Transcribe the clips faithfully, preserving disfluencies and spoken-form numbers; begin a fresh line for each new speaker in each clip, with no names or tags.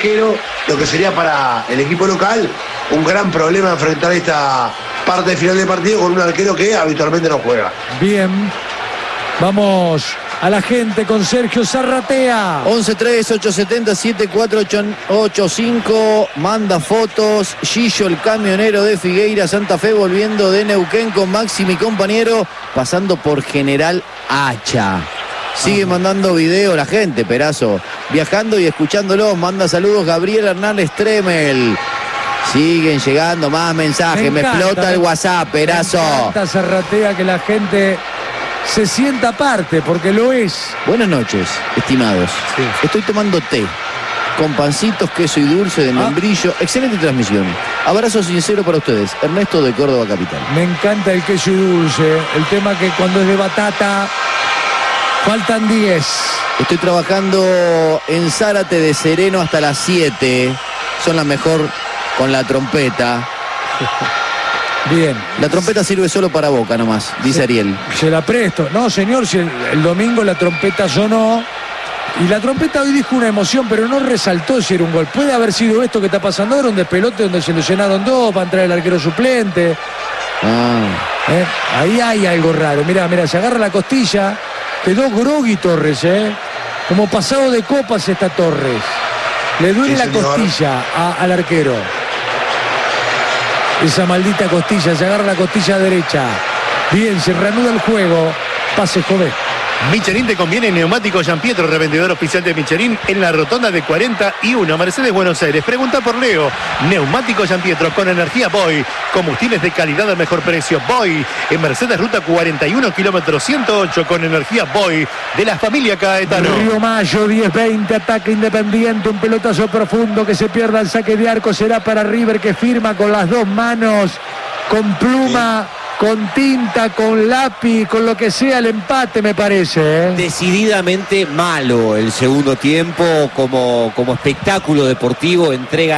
arquero, lo que sería para el equipo local un gran problema enfrentar esta parte final del partido con un arquero que habitualmente no juega.
Bien, vamos a la gente con Sergio Zarratea.
once tres ocho siete cero siete cuatro ocho cinco. Manda fotos. Gillo, el camionero de Figueira, Santa Fe, volviendo de Neuquén con Maxi, mi compañero, pasando por General Hacha. Sigue mandando video la gente, Perazo. Viajando y escuchándolo. Manda saludos Gabriel Hernández Tremel. Siguen llegando más mensajes. Me, encanta, me explota el WhatsApp, Perazo.
Me encanta, Zarratea, que la gente se sienta parte, porque lo es.
Buenas noches, estimados. Sí. Estoy tomando té con pancitos, queso y dulce de membrillo. Ah. Excelente transmisión. Abrazo sincero para ustedes. Ernesto de Córdoba Capital.
Me encanta el queso y dulce. El tema que cuando es de batata faltan diez.
Estoy trabajando en Zárate de Sereno hasta las siete. Son la mejor con la trompeta.
Bien.
La trompeta sirve solo para Boca nomás, dice se, Ariel.
Se la presto. No, señor, si el, el domingo la trompeta sonó. Y la trompeta hoy dijo una emoción, pero no resaltó si era un gol. Puede haber sido esto que está pasando ahora, un despelote donde se lesionaron dos para entrar el arquero suplente.
Ah.
¿Eh? Ahí hay algo raro. Mirá, mirá, se agarra la costilla. Quedó grogui Torres, ¿eh? Como pasado de copas está Torres. Le duele sí, la costilla a, al arquero. Esa maldita costilla, se agarra la costilla derecha. Bien, se reanuda el juego. Pase joven.
Michelin te conviene, neumático Gianpietro, revendedor oficial de Michelin en la rotonda de cuarenta y uno, Mercedes, Buenos Aires. Pregunta por Leo. Neumático Gianpietro con energía Boy. Combustibles de calidad al mejor precio. Boy en Mercedes, ruta cuarenta y uno, kilómetro ciento ocho, con energía Boy de la familia Caetano.
Río Mayo, diez veinte, ataque Independiente, un pelotazo profundo que se pierda el saque de arco. Será para River, que firma con las dos manos, con pluma. Sí. Con tinta, con lápiz, con lo que sea el empate, me parece, ¿eh?
Decididamente malo el segundo tiempo como, como espectáculo deportivo. Entrega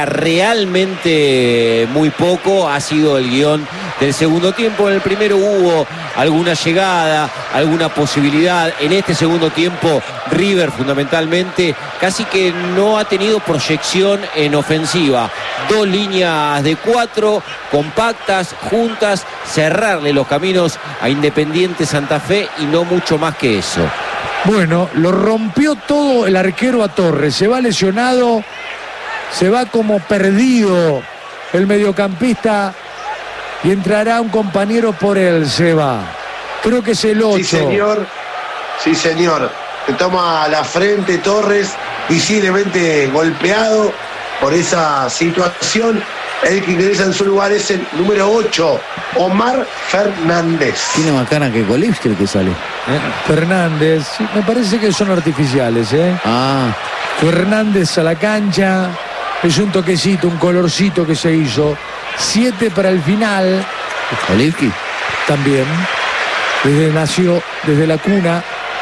realmente muy poco. Ha sido el guión del segundo tiempo. En el primero hubo alguna llegada, alguna posibilidad. En este segundo tiempo, River fundamentalmente casi que no ha tenido proyección en ofensiva. Dos líneas de cuatro, compactas, juntas, cerradas los caminos a Independiente Santa Fe y no mucho más que eso.
Bueno, lo rompió todo el arquero a Torres. Se va lesionado, se va como perdido el mediocampista y entrará un compañero por él. Se va. Creo que es el ocho.
Sí, señor. Sí, señor. Se toma la frente Torres, visiblemente golpeado por esa situación. El que ingresa en su lugar es el número ocho, Omar Fernández.
Tiene más cara que Kolibski el que sale.
¿Eh? Fernández, sí, me parece que son artificiales, ¿eh?
Ah.
Fernández a la cancha. Es un toquecito, un colorcito que se hizo. Siete para el final.
Kolibski.
También. Desde nació, desde la cuna.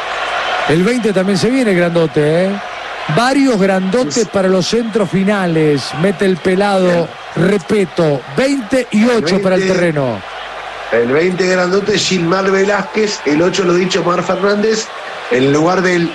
El veinte también se viene grandote, ¿eh? Varios grandotes para los centros finales. Mete el pelado, repito, veinte y ocho veinte, para el terreno.
El veinte grandote, Gilmar Velázquez. El ocho, lo dicho, Omar Fernández. En lugar del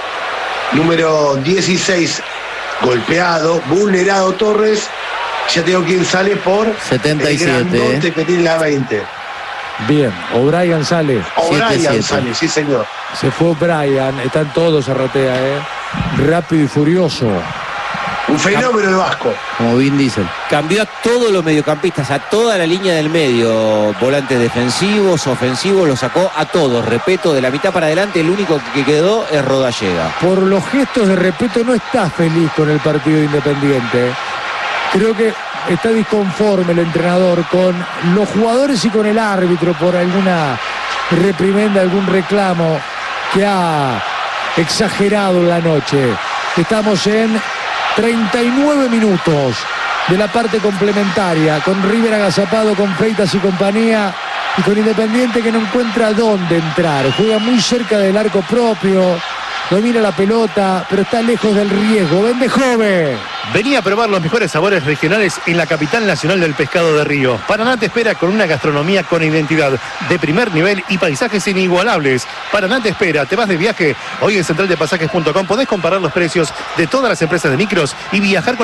número dieciséis, golpeado, vulnerado Torres. Ya tengo quien sale por
setenta y siete.
El grandote, eh. que tiene la veinte.
Bien, O'Brien sale.
O'Brien sale, sí señor.
Se fue O'Brien, están todos Zarratea, ¿eh? Rápido y furioso.
Un fenómeno el vasco.
Como Vin Diesel.
Cambió a todos los mediocampistas, a toda la línea del medio. Volantes defensivos, ofensivos, los sacó a todos. Repeto, de la mitad para adelante, el único que quedó es Rodallega.
Por los gestos de Repeto no está feliz con el partido de Independiente. Creo que está disconforme el entrenador con los jugadores y con el árbitro por alguna reprimenda, algún reclamo que ha exagerado en la noche. Estamos en treinta y nueve minutos de la parte complementaria, con River agazapado, con Freitas y compañía, y con Independiente que no encuentra dónde entrar. Juega muy cerca del arco propio, domina la pelota, pero está lejos del riesgo. Vende joven.
Venía a probar los mejores sabores regionales en la capital nacional del pescado de río. Paraná te espera con una gastronomía con identidad de primer nivel y paisajes inigualables. Paraná te espera. Te vas de viaje. Hoy en central de pasajes punto com podés comparar los precios de todas las empresas de micros y viajar con